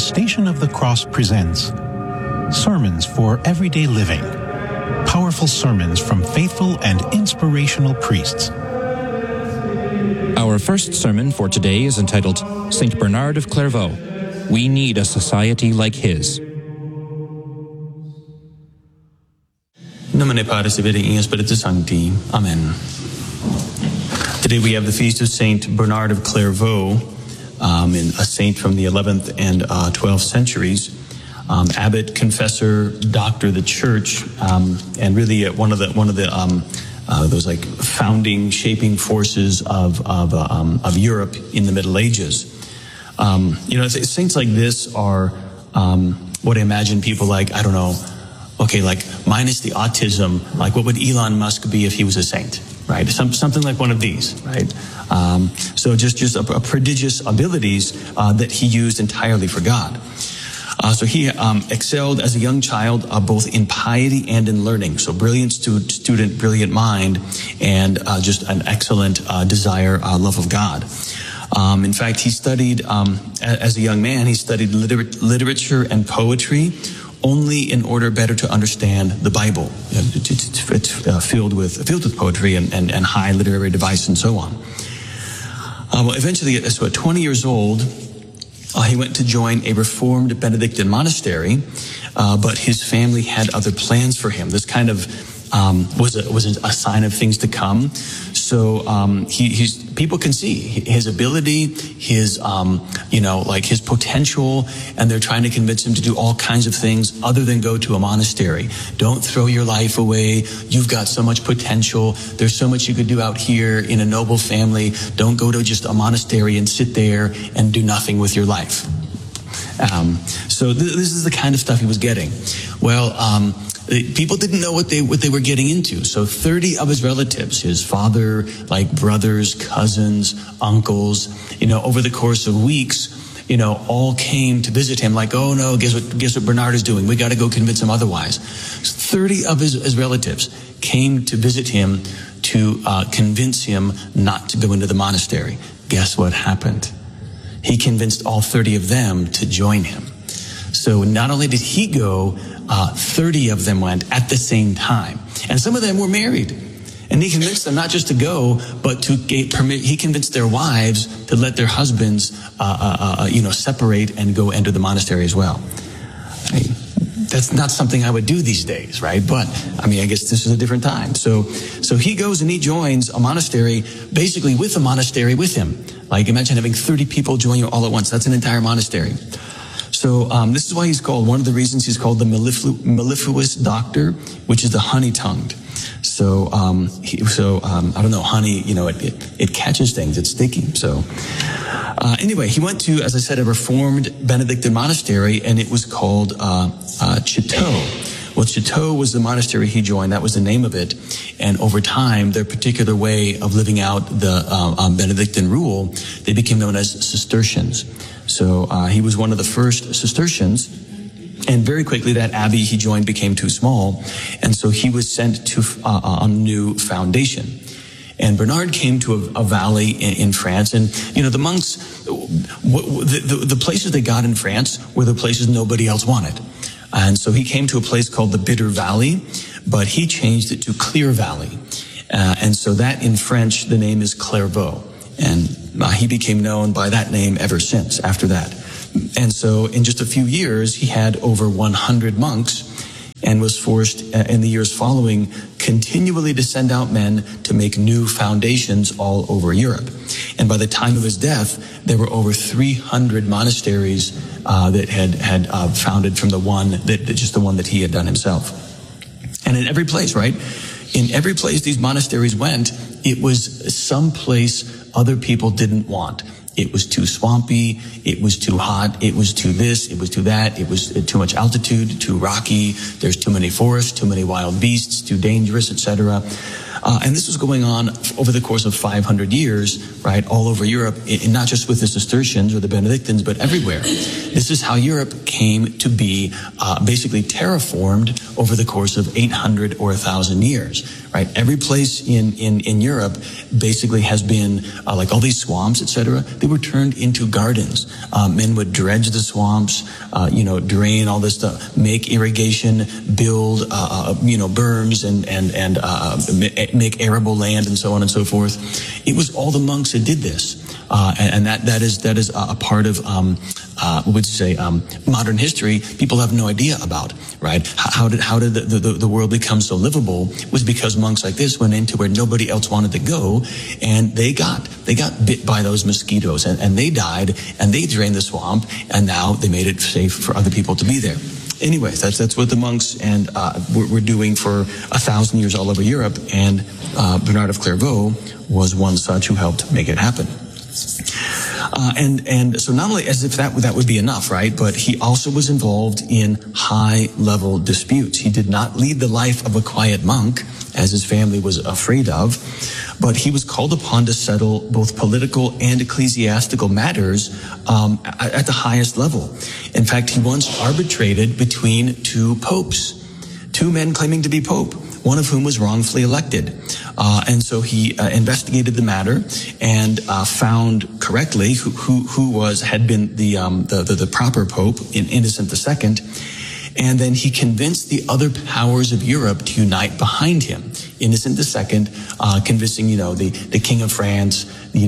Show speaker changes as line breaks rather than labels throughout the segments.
Station of the Cross presents Sermons for Everyday Living. Powerful sermons from faithful and inspirational priests.
Our first sermon for today is entitled Saint Bernard of Clairvaux. We need a society like his.
Nomine Patris et Filii et Spiritus Sancti. Amen. Today we have the feast of Saint Bernard of Clairvaux, a saint from the 11th and 12th centuries, abbot, confessor, doctor of the church, and really one of the those like founding, shaping forces of Europe in the Middle Ages. Saints like this are what I imagine people like, I don't know, like minus the autism, like what would Elon Musk be if he was a saint, right? Something like one of these, right? So just a prodigious abilities that he used entirely for God. So he excelled as a young child, both in piety and in learning. So brilliant student, brilliant mind, and just an excellent desire, love of God. In fact, he studied, as a young man, he studied literature and poetry only in order better to understand the Bible. It's filled with poetry and high literary device and so on. Eventually, so at 20 years old, he went to join a Reformed Benedictine monastery, but his family had other plans for him. This kind of was a sign of things to come. So people can see his ability, his his potential, and they're trying to convince him to do all kinds of things other than go to a monastery. Don't throw your life away. You've got so much potential. There's so much you could do out here in a noble family. Don't go to just a monastery and sit there and do nothing with your life. So this is the kind of stuff he was getting. Well, people didn't know what they were getting into. So 30 of his relatives, his father, like brothers, cousins, uncles, over the course of weeks, all came to visit him like, oh no, guess what Bernard is doing? We got to go convince him otherwise. So 30 of his relatives came to visit him to convince him not to go into the monastery. Guess what happened? He convinced all 30 of them to join him. So not only did he go, 30 of them went at the same time. And some of them were married. And he convinced them not just to go, but to he convinced their wives to let their husbands, separate and go enter the monastery as well. That's not something I would do these days, right? But, I guess this is a different time. So he goes and he joins a monastery, basically with a monastery with him. Like, imagine having 30 people join you all at once. That's an entire monastery. So this is why one of the reasons he's called the mellifluous doctor, which is the honey-tongued. So, I don't know, honey, it catches things, it's sticky. So, anyway, he went to, as I said, a Reformed Benedictine monastery, and it was called Citeaux. Well, Citeaux was the monastery he joined. That was the name of it. And over time, their particular way of living out the Benedictine rule, they became known as Cistercians. So he was one of the first Cistercians. And very quickly, that abbey he joined became too small. And so he was sent to a new foundation. And Bernard came to a valley in France. And, the monks, the places they got in France were the places nobody else wanted. And so he came to a place called the Bitter Valley, but he changed it to Clear Valley. And so that in French, the name is Clairvaux. And he became known by that name ever since after that. And so in just a few years, he had over 100 monks and was forced in the years following continually to send out men to make new foundations all over Europe. And by the time of his death, there were over 300 monasteries that had founded from the one that he had done himself. And in every place, right? In every place these monasteries went, it was some place other people didn't want. It was too swampy, it was too hot, it was too this, it was too that, it was too much altitude, too rocky, there's too many forests, too many wild beasts, too dangerous, etc. And this was going on over the course of 500 years, right, all over Europe, and not just with the Cistercians or the Benedictines, but everywhere. This is how Europe came to be basically terraformed over the course of 800 or 1,000 years, right? Every place in Europe basically has been like all these swamps, etc. They were turned into gardens. Men would dredge the swamps, drain all this stuff, make irrigation, build, berms and make arable land and so on and so forth. It was all the monks that did this. And that is a part of, modern history people have no idea about, right? How did the world become so livable? Was because monks like this went into where nobody else wanted to go, and they got bit by those mosquitoes, and they died, and they drained the swamp, and now they made it safe for other people to be there. Anyways, that's what the monks and were doing for 1,000 years all over Europe, and Bernard of Clairvaux was one such who helped make it happen. And so not only as if that would be enough, right? But he also was involved in high-level disputes. He did not lead the life of a quiet monk, as his family was afraid of, but he was called upon to settle both political and ecclesiastical matters at the highest level. In fact, he once arbitrated between two popes, two men claiming to be pope, one of whom was wrongfully elected. And so he investigated the matter and found correctly who had been the proper pope, in Innocent II. And then he convinced the other powers of Europe to unite behind him. Innocent II, convincing, the King of France,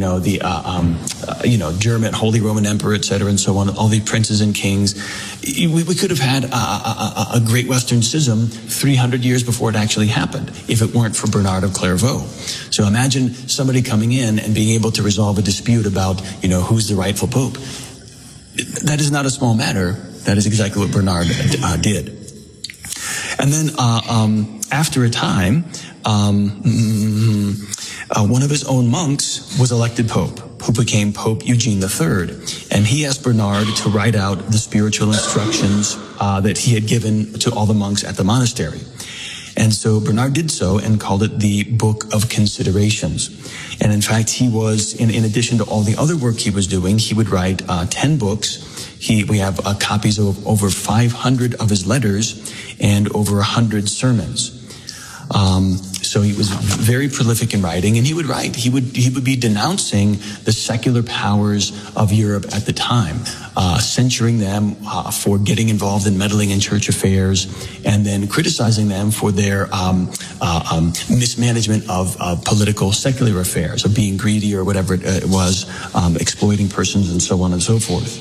German, Holy Roman Emperor, etc., and so on, all the princes and kings. We could have had a great Western schism 300 years before it actually happened, if it weren't for Bernard of Clairvaux. So imagine somebody coming in and being able to resolve a dispute about, who's the rightful pope. That is not a small matter. That is exactly what Bernard did. And then after a time, one of his own monks was elected pope, who became Pope Eugene III. And he asked Bernard to write out the spiritual instructions that he had given to all the monks at the monastery. And so Bernard did so and called it the Book of Considerations. And in fact, he was, in addition to all the other work he was doing, he would write 10 books. We have copies of over 500 of his letters and over 100 sermons. So he was very prolific in writing, and he would write. He would be denouncing the secular powers of Europe at the time, censuring them for getting involved in meddling in church affairs, and then criticizing them for their mismanagement of political secular affairs, of being greedy or whatever it was, exploiting persons and so on and so forth.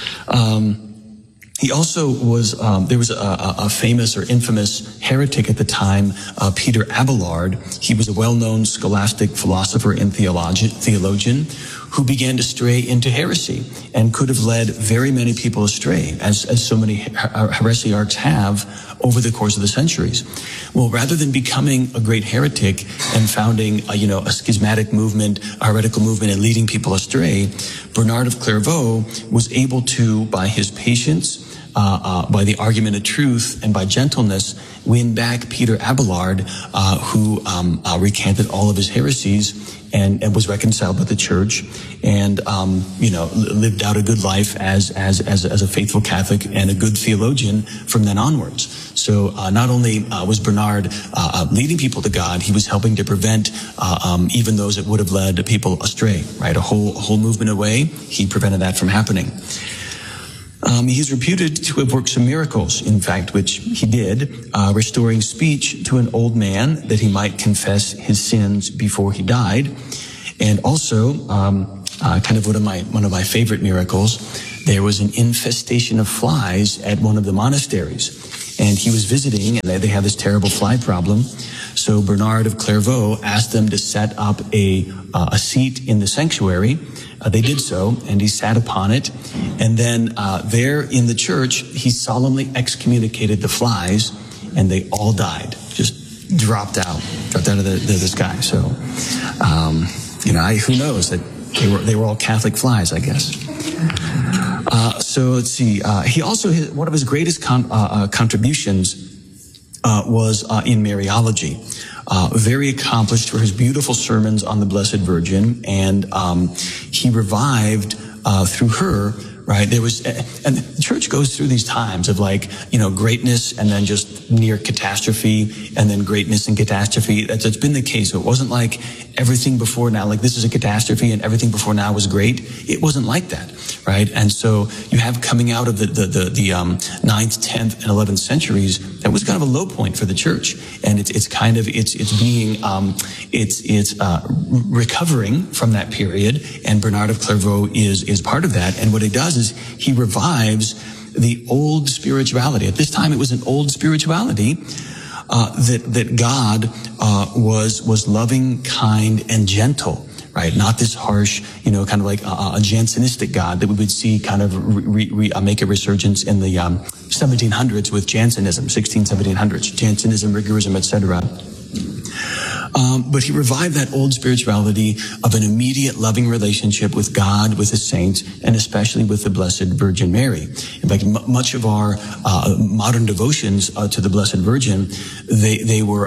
He also was, there was a famous or infamous heretic at the time, Peter Abelard. He was a well-known scholastic philosopher and theologian who began to stray into heresy and could have led very many people astray, as so many heresiarchs have over the course of the centuries. Well, rather than becoming a great heretic and founding a schismatic movement, a heretical movement, and leading people astray, Bernard of Clairvaux was able to, by his patience, by the argument of truth, and by gentleness, win back Peter Abelard, who recanted all of his heresies and was reconciled with the church, and lived out a good life as a faithful Catholic and a good theologian from then onwards. So not only was Bernard leading people to God, he was helping to prevent even those that would have led people astray. Right, a whole movement away. He prevented that from happening. He's reputed to have worked some miracles, in fact, which he did, restoring speech to an old man that he might confess his sins before he died. And also, kind of one of my favorite miracles, there was an infestation of flies at one of the monasteries. And he was visiting, and they had this terrible fly problem. So Bernard of Clairvaux asked them to set up a seat in the sanctuary. They did so, and he sat upon it. And then there in the church, he solemnly excommunicated the flies, and they all died, just dropped out of the sky. So, who knows that they were all Catholic flies, I guess. So let's see. He also, one of his greatest contributions was in Mariology. Very accomplished for his beautiful sermons on the Blessed Virgin, and he revived through her right? There was, and the church goes through these times of greatness and then just near catastrophe and then greatness and catastrophe. That's been the case. So it wasn't like everything before now, like this is a catastrophe and everything before now was great. It wasn't like that, right? And so you have coming out of the 9th, 10th, and 11th centuries, that was kind of a low point for the church. And it's recovering from that period. And Bernard of Clairvaux is part of that. And what he does is he revives the old spirituality. At this time, it was an old spirituality that God was loving, kind, and gentle. Right, not this harsh, kind of like a Jansenistic God that we would see kind of make a resurgence in the 1700s with Jansenism, 1700s, Jansenism, rigorism, etc. But he revived that old spirituality of an immediate loving relationship with God, with the saints, and especially with the Blessed Virgin Mary. In fact, much of our modern devotions to the Blessed Virgin, they were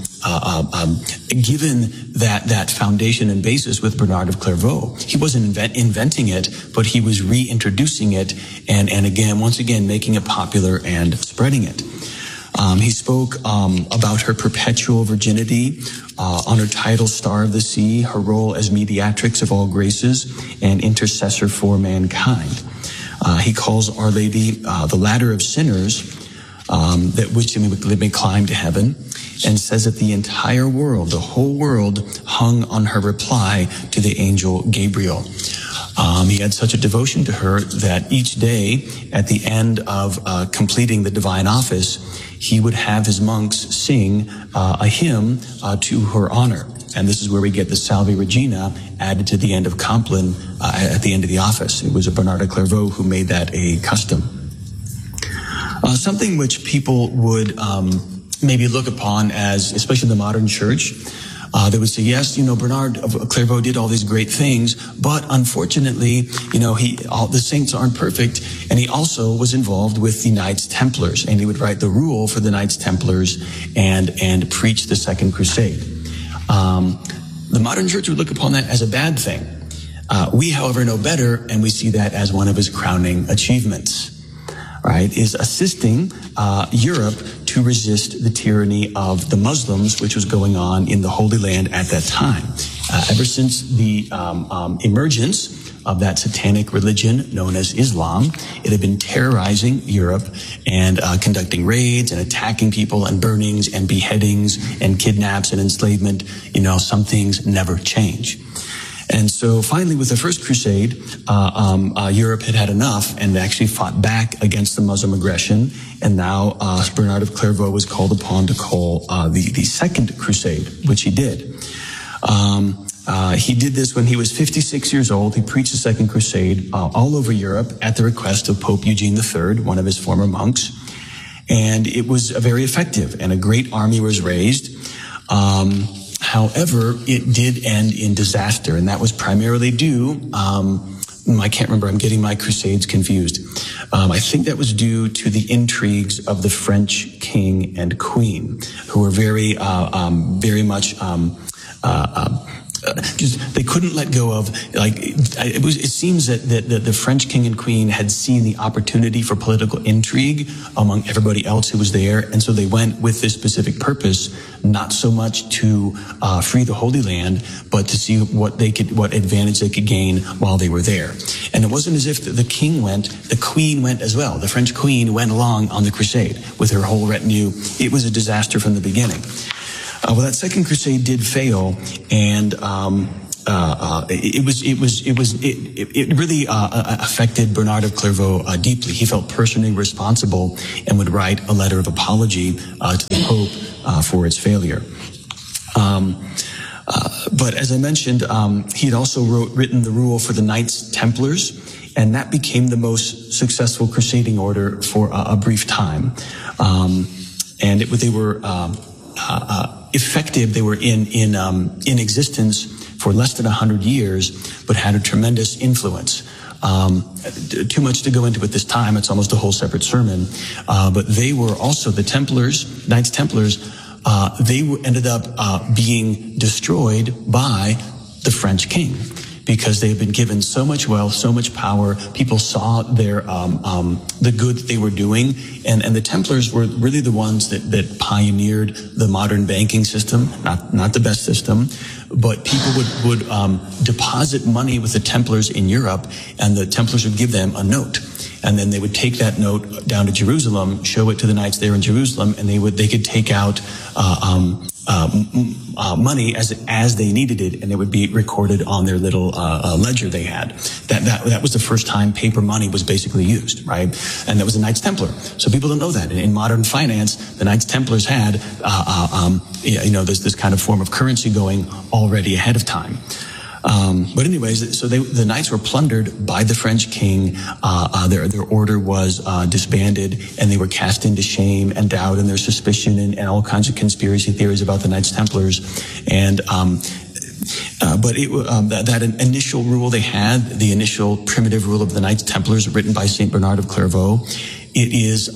given that foundation and basis with Bernard of Clairvaux. He wasn't inventing it, but he was reintroducing it and again, once again, making it popular and spreading it. He spoke about her perpetual virginity, on her title, Star of the Sea, her role as mediatrix of all graces, and intercessor for mankind. He calls Our Lady the ladder of sinners, that which they may climb to heaven, and says that the entire world, the whole world, hung on her reply to the angel Gabriel. He had such a devotion to her that each day, at the end of completing the divine office, he would have his monks sing a hymn to her honor. And this is where we get the Salve Regina added to the end of Compline at the end of the office. It was a Bernard of Clairvaux who made that a custom. Something which people would maybe look upon as, especially the modern church, they would say, yes, Bernard of Clairvaux did all these great things, but unfortunately, the saints aren't perfect, and he also was involved with the Knights Templars, and he would write the rule for the Knights Templars and preach the Second Crusade. The modern church would look upon that as a bad thing. We, however, know better, and we see that as one of his crowning achievements. Right, is assisting Europe to resist the tyranny of the Muslims, which was going on in the Holy Land at that time. Ever since the emergence of that satanic religion known as Islam, it had been terrorizing Europe and conducting raids and attacking people and burnings and beheadings and kidnaps and enslavement. Some things never change. And so finally, with the First Crusade, Europe had enough and actually fought back against the Muslim aggression. And now Bernard of Clairvaux was called upon to call the Second Crusade, which he did. He did this when he was 56 years old. He preached the Second Crusade all over Europe at the request of Pope Eugene III, one of his former monks. And it was very effective, and a great army was raised. However, it did end in disaster, and that was primarily due, I can't remember, I'm getting my crusades confused. I think that was due to the intrigues of the French king and queen, who were very much they couldn't let go of, it seems that the French king and queen had seen the opportunity for political intrigue among everybody else who was there, and so they went with this specific purpose, not so much to free the Holy Land, but to see what advantage they could gain while they were there. And it wasn't as if the king went, the queen went as well. The French queen went along on the crusade with her whole retinue. It was a disaster from the beginning. Well, that Second Crusade did fail, and it really affected Bernard of Clairvaux deeply. He felt personally responsible and would write a letter of apology to the Pope for its failure. But as I mentioned, he had also written the rule for the Knights Templars, and that became the most successful crusading order for a brief time. And they were effective. They were in existence for less than 100 years, but had a tremendous influence. Too much to go into at this time. It's almost a whole separate sermon. But they were also the Templars, Knights Templars. Ended up being destroyed by the French king. because they had been given so much wealth, so much power. People saw their the good that they were doing, and the Templars were really the ones that pioneered the modern banking system, not the best system. But people would deposit money with the Templars in Europe, and the Templars would give them a note. And then they would take that note down to Jerusalem, show it to the knights there in Jerusalem, and they could take out money as they needed it, and it would be recorded on their little ledger they had. That was the first time paper money was basically used, right? And that was the Knights Templar. So people don't know that. In modern finance, the Knights Templars had this kind of form of currency going already ahead of time. But anyways, so the knights were plundered by the French king. Their order was disbanded, and they were cast into shame and doubt, and there's suspicion and all kinds of conspiracy theories about the Knights Templars. And that initial rule they had, the initial primitive rule of the Knights Templars, written by Saint Bernard of Clairvaux, it is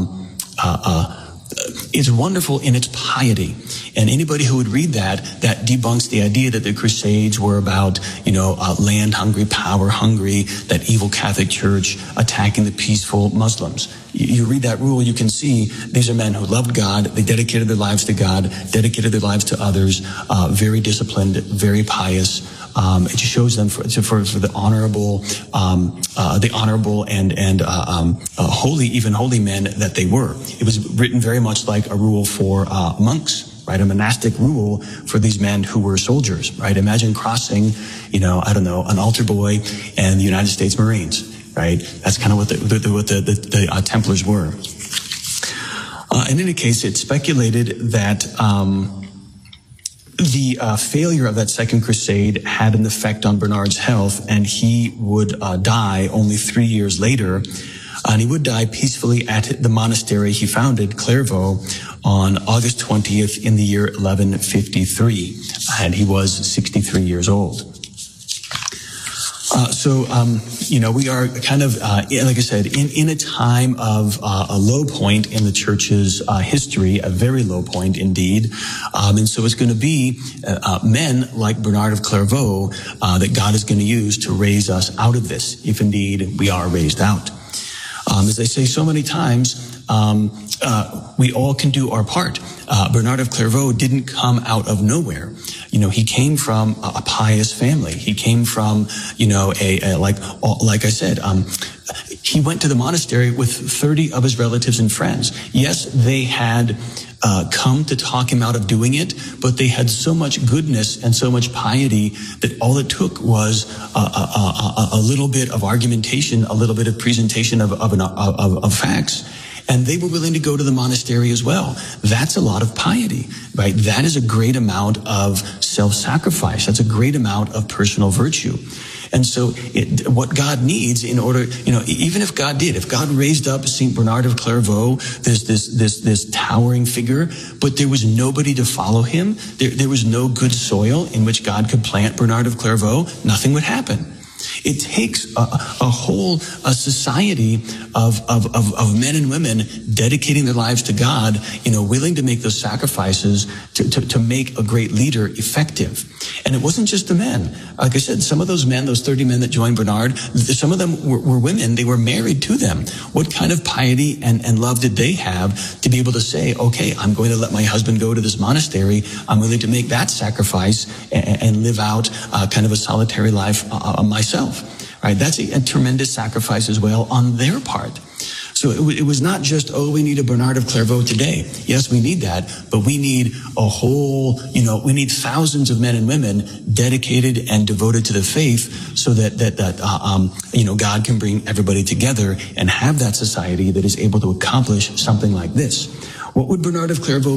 it's wonderful in its piety. And anybody who would read that debunks the idea that the Crusades were about, land hungry, power hungry, that evil Catholic Church attacking the peaceful Muslims. You read that rule, you can see these are men who loved God. They dedicated their lives to God, dedicated their lives to others, very disciplined, very pious. It just shows them for the honorable and holy men that they were. It was written very much like a rule for monks, right? A monastic rule for these men who were soldiers, right? Imagine crossing, an altar boy and the United States Marines, right? That's kind of what the Templars were. In any case, it's speculated that the failure of that Second Crusade had an effect on Bernard's health, and he would die only 3 years later. And he would die peacefully at the monastery he founded, Clairvaux, on August 20th in the year 1153. And he was 63 years old. We are kind of, like I said, in a time of a low point in the church's history, a very low point indeed. And so it's going to be men like Bernard of Clairvaux that God is going to use to raise us out of this, if indeed we are raised out. As I say so many times, we all can do our part. Bernard of Clairvaux didn't come out of nowhere. He came from a pious family. He came from, like I said, he went to the monastery with 30 of his relatives and friends. Yes, they had come to talk him out of doing it, but they had so much goodness and so much piety that all it took was a little bit of argumentation, a little bit of presentation of facts. And they were willing to go to the monastery as well. That's a lot of piety, right? That is a great amount of self-sacrifice. That's a great amount of personal virtue. And so what God needs in order, even if God raised up Saint Bernard of Clairvaux, this towering figure, but there was nobody to follow him, there was no good soil in which God could plant Bernard of Clairvaux, nothing would happen. It takes a whole society of men and women dedicating their lives to God, willing to make those sacrifices to make a great leader effective. And it wasn't just the men. Like I said, some of those men, those 30 men that joined Bernard, some of them were women. They were married to them. What kind of piety and love did they have to be able to say, okay, I'm going to let my husband go to this monastery. I'm willing to make that sacrifice and live out kind of a solitary life myself. Right? That's a tremendous sacrifice as well on their part. So it was not just, we need a Bernard of Clairvaux today. Yes, we need that, but we need we need thousands of men and women dedicated and devoted to the faith so that God can bring everybody together and have that society that is able to accomplish something like this. What would Bernard of Clairvaux